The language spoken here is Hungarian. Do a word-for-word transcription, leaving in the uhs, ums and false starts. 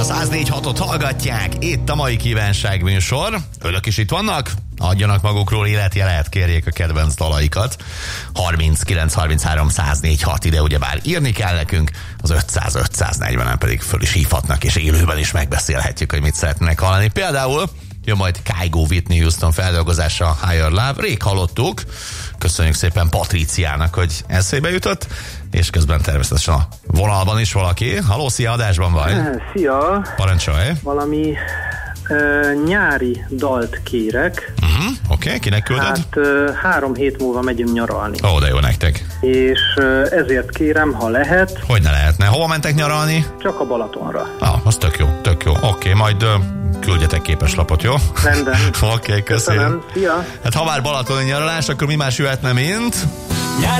száz négy hatot hallgatják, itt a mai kívánság műsor. Önök is itt vannak? Adjanak magukról életjelet, kérjék a kedvenc dalaikat. harminckilenc harminchárom száz négy hat, ide ugyebár írni kell nekünk, az ötszáz ötszáznegyvenen pedig föl is hívhatnak, és élőben is megbeszélhetjük, hogy mit szeretnének hallani. Például jön majd Kygo Whitney Houston feldolgozása a Higher Love. Rég hallottuk. Köszönjük szépen Patriciának, hogy eszébe jutott, és közben természetesen a vonalban is valaki. Halló, szia, adásban vagy? Szia! Parancsolj! Valami uh, nyári dalt kérek. Uh-huh. Oké, okay. Kinek küldöd? Hát uh, három hét múlva megyünk nyaralni. Ó, de jó nektek. És uh, ezért kérem, ha lehet. Hogy ne lehetne? Hova mentek nyaralni? Csak a Balatonra. Ah, az tök jó, tök jó. Oké, okay, majd uh, küldjetek képeslapot, jó? Rendben. Oké, okay, köszönöm. Szia! Hát ha már balatoni nyaralás, akkor mi más jöhetne, mint...